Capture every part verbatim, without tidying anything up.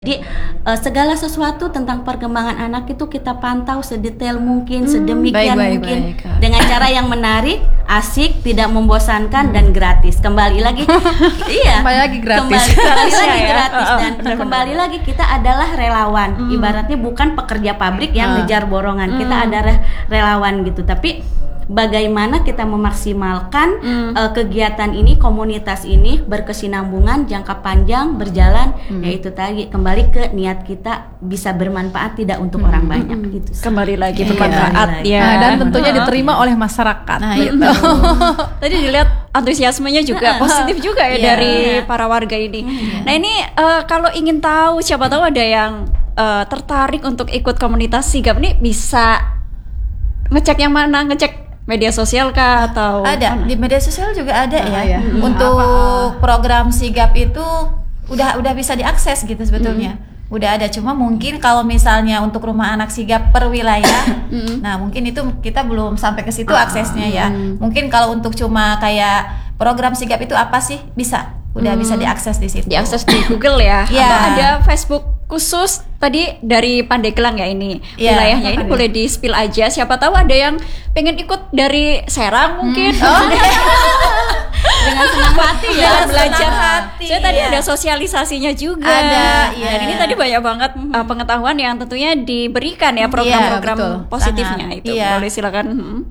Jadi uh, segala sesuatu tentang perkembangan anak itu kita pantau sedetail mungkin, hmm, sedemikian baik, mungkin baik, baik. Dengan cara yang menarik, asik, tidak membosankan, hmm. dan gratis. Kembali lagi, iya, kembali lagi gratis, kembali, kembali lagi ya, gratis ya. dan oh, kembali lagi kita adalah relawan. Hmm. Ibaratnya bukan pekerja pabrik yang hmm. ngejar borongan, hmm. kita adalah relawan gitu. Tapi bagaimana kita memaksimalkan mm. uh, kegiatan ini, komunitas ini berkesinambungan, jangka panjang, berjalan, mm. yaitu tadi kembali ke niat kita bisa bermanfaat tidak untuk mm. orang banyak mm. gitu. Kembali lagi bermanfaat ya. Nah, dan tentunya diterima oleh masyarakat. Nah, gitu. Tadi dilihat antusiasmenya juga positif juga ya yeah. dari para warga ini. Mm. Nah ini uh, kalau ingin tahu, siapa tahu ada yang uh, tertarik untuk ikut komunitas sigap nih, bisa ngecek yang mana? Ngecek media sosial kah atau ada mana? Di media sosial juga ada ah, ya. Hmm. Untuk apa? Program sigap itu udah udah bisa diakses gitu sebetulnya. Hmm. Udah ada, cuma mungkin kalau misalnya untuk rumah anak sigap per wilayah, hmm. nah mungkin itu kita belum sampai ke situ ah, aksesnya ya. Hmm. Mungkin kalau untuk cuma kayak program sigap itu apa sih, bisa udah hmm. bisa diakses di situ. Diakses di Google ya. Ya. Atau ada Facebook khusus tadi dari Pandeglang ya ini yeah, wilayahnya ini boleh di spill aja, siapa tahu ada yang pengen ikut dari Serang mungkin. Hmm. Oh. Dengan senang hati ya, dengan belajar hati. Saya tadi ya. Ada sosialisasinya juga. Ada. Ya. Dan ini tadi banyak banget hmm. uh, pengetahuan yang tentunya diberikan ya, program-program ya, positifnya. Sangat. Itu ya. Boleh silakan. Hmm.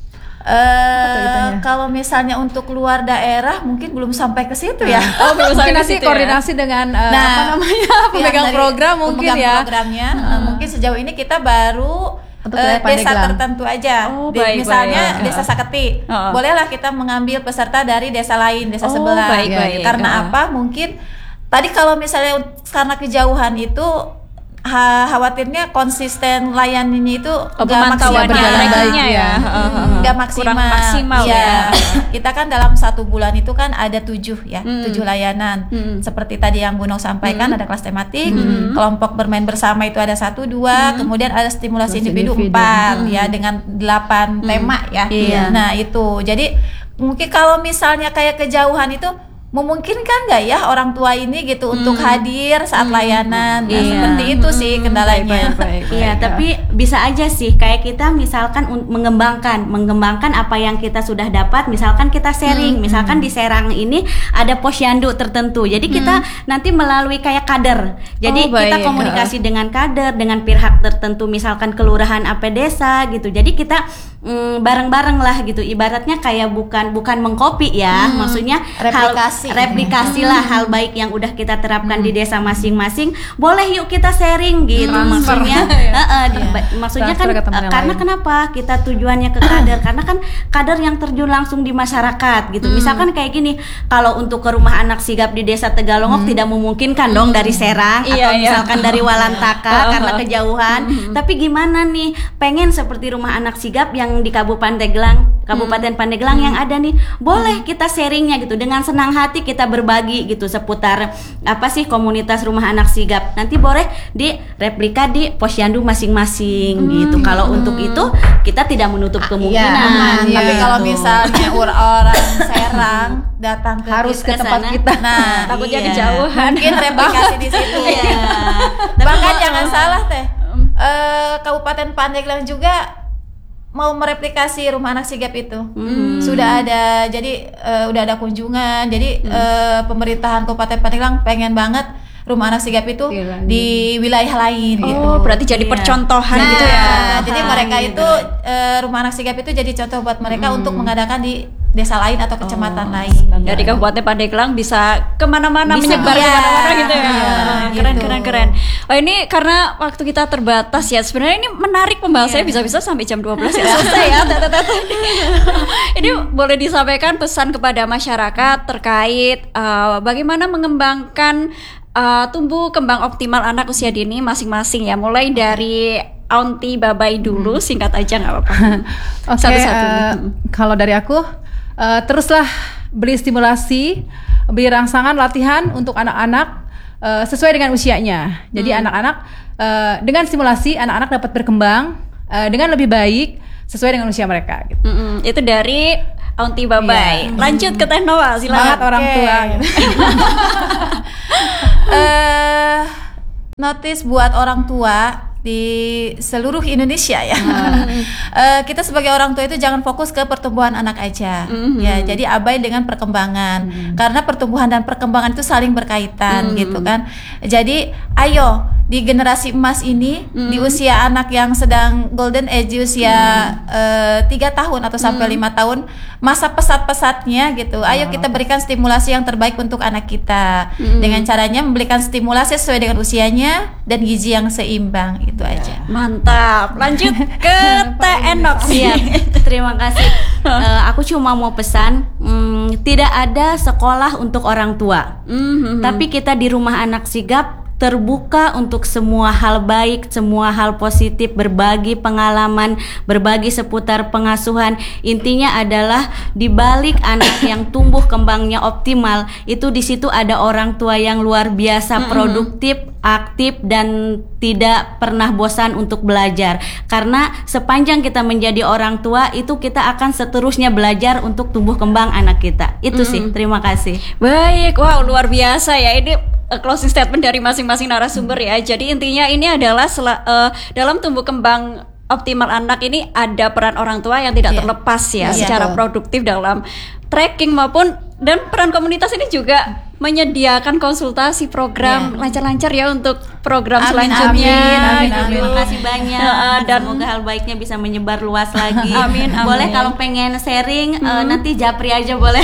Uh, kalau misalnya untuk luar daerah mungkin belum sampai ke situ ya. Oh, belum sampai ke situ. Koordinasi ya? Dengan uh, nah, apa namanya pemegang program mungkin pemegang ya. Programnya hmm. uh, mungkin sejauh ini kita baru uh, desa tertentu aja. Oh, Di, baik, misalnya baik. Desa Saketi. Oh. Bolehlah kita mengambil peserta dari desa lain, desa oh, sebelah. Baik, baik. Karena oh. apa? Mungkin tadi kalau misalnya karena kejauhan itu Ha, khawatirnya konsisten layaninnya itu oh, nggak maksimal baiknya ya, nggak maksimal, maksimal ya. ya. Kita kan dalam satu bulan itu kan ada tujuh ya, hmm. tujuh layanan. Hmm. Seperti tadi yang Gunung sampaikan, hmm. ada kelas tematik, hmm. kelompok bermain bersama itu ada satu dua, hmm. kemudian ada stimulasi individu empat, hmm. ya dengan delapan hmm. tema ya. Yeah. Nah itu, jadi mungkin kalau misalnya kayak kejauhan itu memungkinkan nggak ya orang tua ini gitu hmm. untuk hadir saat layanan, nah, iya. seperti itu sih kendalanya. Iya, tapi bisa aja sih kayak kita misalkan un- mengembangkan, mengembangkan apa yang kita sudah dapat. Misalkan kita sharing, hmm. misalkan di Serang ini ada posyandu tertentu. Jadi hmm. kita nanti melalui kayak kader. Jadi oh, kita komunikasi dengan kader, dengan pihak tertentu, misalkan kelurahan apa desa gitu. Jadi kita mm, bareng-bareng lah gitu. Ibaratnya kayak bukan bukan mengcopy ya, hmm. maksudnya replikasi. Hal, replikasi lah hal baik yang udah kita terapkan hmm. di desa masing-masing. Boleh yuk kita sharing gitu. Transfer. Maksudnya uh, uh, yeah. maksudnya Transfer kan uh, karena lain. Kenapa kita tujuannya ke kader? Karena kan kader yang terjun langsung di masyarakat gitu. Hmm. Misalkan kayak gini, kalau untuk ke rumah anak sigap di desa Tegalongok hmm. tidak memungkinkan dong hmm. dari Serang iya, atau misalkan iya. dari Walantaka uh, karena kejauhan. Hmm. Tapi gimana nih? Pengen seperti rumah anak sigap yang di Kabupaten Pandeglang, Kabupaten hmm. Pandeglang hmm. yang ada nih. Boleh hmm. kita sharingnya gitu dengan senang hati. Kita berbagi gitu seputar apa sih komunitas rumah anak sigap. Nanti boleh direplika di posyandu masing-masing hmm. gitu. Kalau hmm. untuk itu kita tidak menutup kemungkinan. Iya, tapi kalau misalnya orang Serang datang ke harus ke tempat sana, kita, nah takutnya iya. kejauhan. Mungkin replikasi di situ. Iya. Bahkan jangan salah teh. Uh, Kabupaten Pandeglang juga mau mereplikasi rumah anak sigap itu. Hmm. Sudah ada, jadi uh, udah ada kunjungan. Jadi hmm. uh, pemerintahan Kabupaten Pandeglang pengen banget rumah anak sigap itu Gila. Di wilayah lain oh, gitu. Berarti jadi iya. percontohan nah, gitu ya. Jadi mereka gitu. itu uh, rumah anak sigap itu jadi contoh buat mereka hmm. untuk mengadakan di desa lain atau kecamatan oh, lain. Dari Kabupaten Pandeglang bisa kemana-mana, bisa, menyebar iya, kemana-mana gitu ya. Iya, keren, gitu. keren, keren. Oh ini karena waktu kita terbatas ya. Sebenarnya ini menarik pembahasannya, yeah. bisa-bisa sampai jam dua belas ya selesai ya. Ini boleh disampaikan pesan kepada masyarakat terkait uh, bagaimana mengembangkan uh, tumbuh kembang optimal anak usia dini masing-masing ya. Mulai dari Aunty Babai dulu, hmm. singkat aja nggak apa-apa. Oke, okay, uh, kalau dari aku uh, teruslah beri stimulasi, beri rangsangan latihan untuk anak-anak uh, sesuai dengan usianya. Jadi hmm. anak-anak uh, dengan stimulasi anak-anak dapat berkembang uh, dengan lebih baik sesuai dengan usia mereka. Gitu. Hmm, itu dari Aunty Babai. Yeah. Lanjut ke Teh Noah, silakan. Semangat orang tua. Gitu. uh, notice buat orang tua di seluruh Indonesia ya. Hmm. uh, kita sebagai orang tua itu jangan fokus ke pertumbuhan anak aja. Hmm. Ya, jadi abai dengan perkembangan. Hmm. Karena pertumbuhan dan perkembangan itu saling berkaitan hmm. gitu kan. Jadi ayo di generasi emas ini, mm. di usia anak yang sedang golden age, di usia tiga mm. uh, tahun atau sampai lima mm. tahun, masa pesat-pesatnya gitu. Ayo kita berikan stimulasi yang terbaik untuk anak kita mm. dengan caranya memberikan stimulasi sesuai dengan usianya dan gizi yang seimbang. Itu aja. Mantap. Lanjut ke T N Nox. Siap. Terima kasih. Uh, aku cuma mau pesan, hmm, tidak ada sekolah untuk orang tua, mm-hmm. tapi kita di rumah anak sigap terbuka untuk semua hal baik, semua hal positif, berbagi pengalaman, berbagi seputar pengasuhan. Intinya adalah di balik anak yang tumbuh kembangnya optimal, itu di situ ada orang tua yang luar biasa, mm-hmm. produktif, aktif, dan tidak pernah bosan untuk belajar. Karena sepanjang kita menjadi orang tua, itu kita akan seterusnya belajar untuk tumbuh kembang anak kita. Itu mm-hmm. sih, terima kasih. Baik, wow, luar biasa ya ini. Closing statement dari masing-masing narasumber ya. Jadi intinya ini adalah sel- uh, dalam tumbuh kembang optimal anak ini ada peran orang tua yang tidak yeah. terlepas ya yeah. secara yeah. produktif dalam tracking maupun dan peran komunitas ini juga menyediakan konsultasi program yeah. lancar-lancar ya untuk program amin, selanjutnya. Amin, amin, amin. Terima kasih banyak. Uh, dan semoga hal baiknya bisa menyebar luas lagi. Amin, amin. Boleh kalau pengen sharing hmm. uh, nanti japri aja boleh.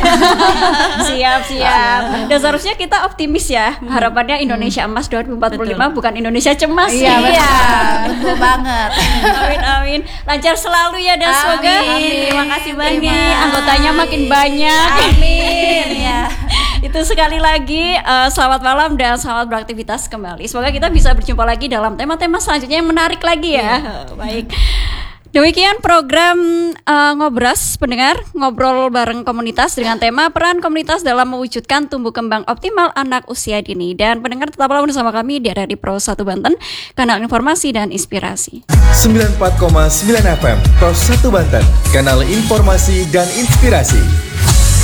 Siap, siap. Dan seharusnya kita optimis ya. Hmm. Harapannya Indonesia Emas dua ribu empat puluh lima betul. Bukan Indonesia Cemas. Iya, iya. Betul banget. Amin, amin. Lancar selalu ya dan semoga amin. Terima kasih banyak. Anggotanya makin banyak. Amin. Ya. Itu sekali lagi uh, selamat malam dan selamat beraktivitas kembali. Semoga kita bisa berjumpa lagi dalam tema-tema selanjutnya yang menarik lagi ya. Yeah. Baik. Demikian program uh, Ngobras pendengar, ngobrol bareng komunitas dengan tema peran komunitas dalam mewujudkan tumbuh kembang optimal anak usia dini. Dan pendengar tetaplah bersama kami di R R I Pro satu Banten, kanal informasi dan inspirasi. sembilan puluh empat koma sembilan F M Pro satu Banten, kanal informasi dan inspirasi.